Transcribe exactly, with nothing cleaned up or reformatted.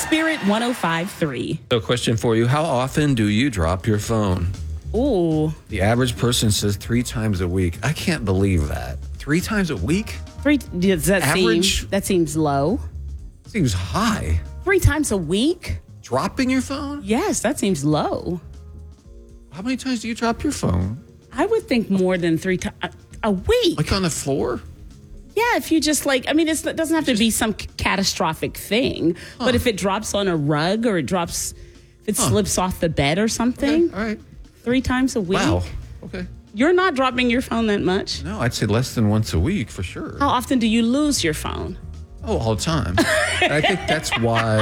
Spirit one oh five point three. So, question for you. How often do you drop your phone? Ooh, The average person says three times a week. I can't believe that. Three times a week? three. Does that Average? seem that seems low? Seems high. Three times a week? Dropping your phone? Yes, that seems low. How many times do you drop your phone? I would think more than three times a, a week. Like on the floor? Yeah, if you just like, I mean, it's, it doesn't have to be some c- catastrophic thing, Huh. but if it drops on a rug or it drops, if it Huh. slips off the bed or something, Okay, all right. three times a week. Wow. Okay. You're not dropping your phone that much. No, I'd say less than once a week for sure. How often do you lose your phone? Oh, all the time. I think that's why